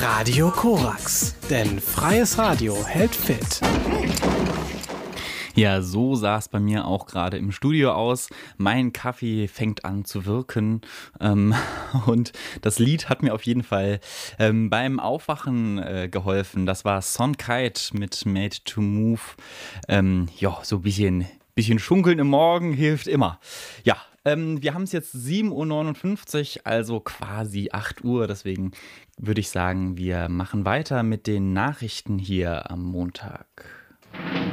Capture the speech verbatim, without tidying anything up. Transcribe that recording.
Radio Korax, denn freies Radio hält fit. Ja, so sah es bei mir auch gerade im Studio aus. Mein Kaffee fängt an zu wirken ähm, und das Lied hat mir auf jeden Fall ähm, beim Aufwachen äh, geholfen. Das war Son Kite mit Made to Move. Ähm, ja, so ein bisschen, bisschen Schunkeln im Morgen hilft immer. Ja, ähm, wir haben es jetzt sieben Uhr neunundfünfzig, also quasi acht Uhr. Deswegen würde ich sagen, wir machen weiter mit den Nachrichten hier am Montag.